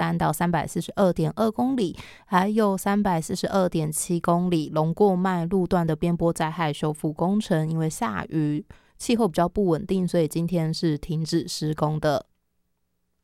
3到342.2公里，还有342.7公里龙过脉路段的边坡灾害修复工程，因为下雨气候比较不稳定，所以今天是停止施工的。